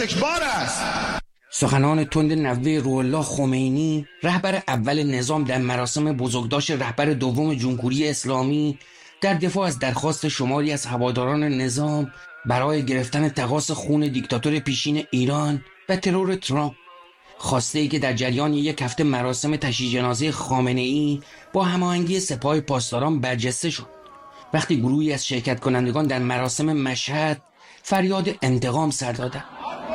استکبار است. سخنان تند نوه روح الله خمینی، رهبر اول نظام، در مراسم بزرگداشت رهبر دوم جمهوری اسلامی در دفاع از درخواست شماری از هواداران نظام برای گرفتن تقاص خون دیکتاتور پیشین ایران و ترور ترامپ، خواسته‌ای که در جریان یک هفته مراسم تشییع جنازه خامنه‌ای با هماهنگی سپاه پاسداران برجسته شد. وقتی گروهی از شرکت کنندگان در مراسم مشهد فریاد انتقام سر دادند.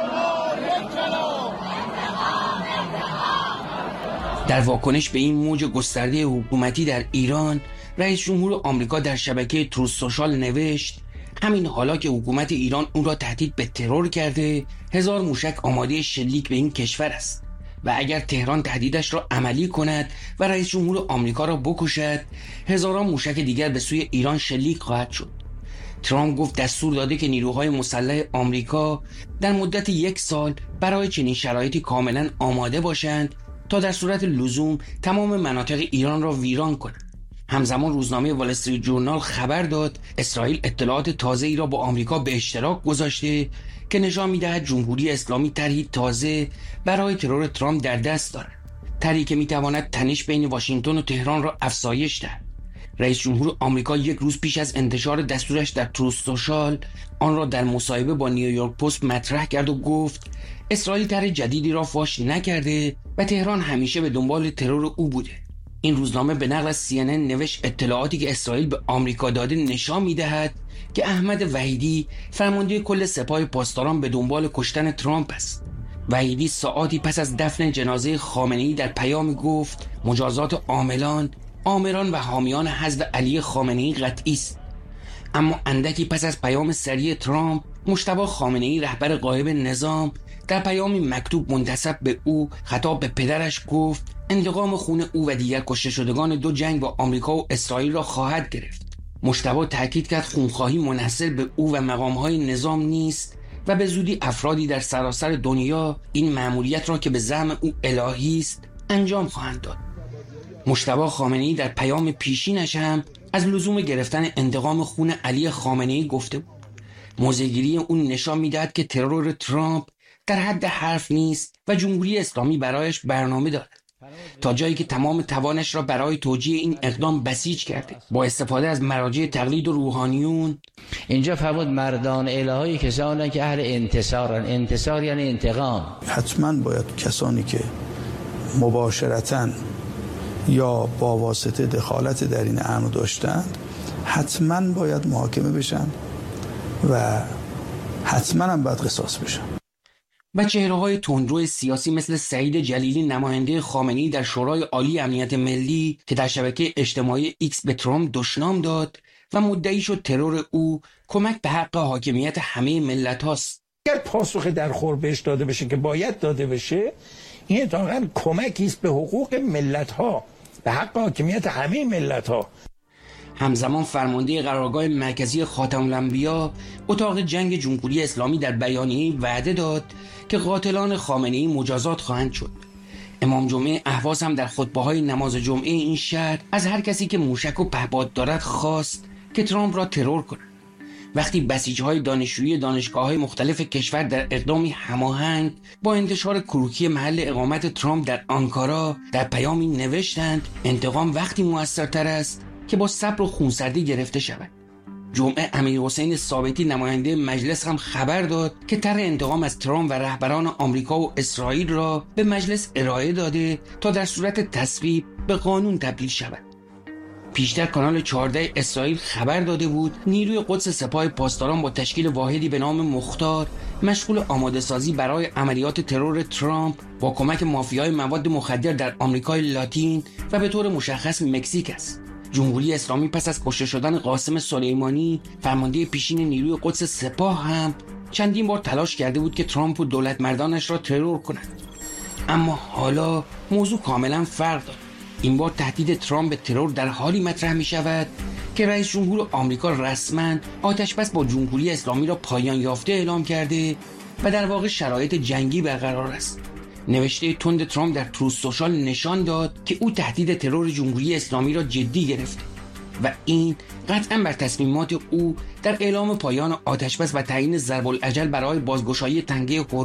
در واکنش به این موج گسترده حکومتی در ایران، رئیس جمهور آمریکا در شبکه تروث سوشال نوشت همین حالا که حکومت ایران اون را تهدید به ترور کرده، 1000 موشک آماده شلیک به این کشور است و اگر تهران تهدیدش را عملی کند و رئیس جمهور آمریکا را بکشد، هزاران موشک دیگر به سوی ایران شلیک خواهد شد. ترامپ گفت دستور داده که نیروهای مسلح آمریکا در مدت 1 سال برای چنین شرایطی کاملا آماده باشند تا در صورت لزوم تمام مناطق ایران را ویران کنند. همزمان روزنامه وال استریت جورنال خبر داد اسرائیل اطلاعات تازه‌ای را با آمریکا به اشتراک گذاشته که نشان می‌دهد جمهوری اسلامی طرحی تازه برای ترور ترامپ در دست دارد. طرحی که می‌تواند تنش بین واشنگتن و تهران را افزایش دهد. رئیس جمهور آمریکا 1 روز پیش از انتشار دستورش در تروث سوشال آن را در مصاحبه با نیویورک پست مطرح کرد و گفت اسرائیل طرح جدیدی را فاش نکرده و تهران همیشه به دنبال ترور او بوده. این روزنامه به نقل از CNN نوشت اطلاعاتی که اسرائیل به آمریکا داده نشان می‌دهد که احمد وحیدی فرمانده کل سپاه پاسداران به دنبال کشتن ترامپ است. وحیدی ساعاتی پس از دفن جنازه خامنه‌ای در پیام گفت مجازات عاملان، آمران و حامیان حزب علی خامنه‌ای قطعی است. اما اندکی پس از پیام سریع ترامپ، مجتبی خامنه‌ای رهبر غایب نظام در پیامی مکتوب منتسب به او خطاب به پدرش گفت انتقام خون او و دیگر کشته شدگان 2 جنگ با آمریکا و اسرائیل را خواهد گرفت. مجتبی تاکید کرد خونخواهی منحصر به او و مقام‌های نظام نیست و به زودی افرادی در سراسر دنیا این مأموریت را که به زعم او الهی است انجام خواهند داد. مجتبی خامنه‌ای در پیام پیشینش هم از لزوم گرفتن انتقام خون علی خامنه‌ای گفته بود. موضع‌گیری اون نشان می‌دهد که ترور ترامپ در حد حرف نیست و جمهوری اسلامی برایش برنامه دارد، تا جایی که تمام توانش را برای توجیه این اقدام بسیج کرده. با استفاده از مراجع تقلید و روحانیون، اینجا فرمود مردان الهی کسانی که اهل انتصارن. انتصار یعنی انتقام. حتما باید کسانی که مباشرتاً یا با واسطه دخالت در این امر داشتند حتما باید محاکمه بشن و حتما هم باید قصاص بشن. و چهره‌های تندرو سیاسی مثل سعید جلیلی نماینده خامنه‌ای در شورای عالی امنیت ملی که در شبکه اجتماعی ایکس به ترامپ دشنام داد و مدعی شد ترور او کمک به حق حاکمیت همه ملت هاست. اگر پاسخ درخور بهش داده بشه که باید داده بشه، این اتفاقاً کمکی است به حقوق ملت ها، به حق حاکمیت همه ملت ها. همزمان فرمانده قرارگاه مرکزی خاتم الانبیا اتاق جنگ جمهوری اسلامی در بیانیه‌ای وعده داد که قاتلان خامنه‌ای مجازات خواهند شد. امام جمعه اهواز هم در خطبه‌های نماز جمعه این شهر از هر کسی که موشک و پهپاد دارد خواست که ترامپ را ترور کند. وقتی بسیج‌های دانشجویی دانشگاه‌های مختلف کشور در اقدامی هماهنگ با انتشار کروکی محل اقامت ترامپ در آنکارا در پیامی نوشتند انتقام وقتی موثرتر است که با صبر و خونسردی گرفته شود. جمعه امیرحسین ثابتی نماینده مجلس هم خبر داد که طرح انتقام از ترامپ و رهبران آمریکا و اسرائیل را به مجلس ارائه داده تا در صورت تصویب به قانون تبدیل شود. پیشتر کانال 14 اسرائیل خبر داده بود نیروی قدس سپاه پاسداران با تشکیل واحدی به نام مختار مشغول آماده سازی برای عملیات ترور ترامپ با کمک مافیای مواد مخدر در آمریکای لاتین و به طور مشخص مکزیک است. جمهوری اسلامی پس از کشته شدن قاسم سلیمانی فرمانده پیشین نیروی قدس سپاه هم چندین بار تلاش کرده بود که ترامپ و دولت مردانش را ترور کند. اما حالا موضوع کاملا فرق دارد. این بار تهدید ترامپ به ترور در حالی مطرح می شود که رئیس جمهور آمریکا رسما آتشبس با جمهوری اسلامی را پایان یافته اعلام کرده و در واقع شرایط جنگی برقرار است. نوشته تند ترامپ در تروث سوشال نشان داد که او تهدید ترور جمهوری اسلامی را جدی گرفته و این قطعا بر تصمیمات او در اعلام پایان آتشبس و تعیین ضرب الاجل برای بازگشایی تنگه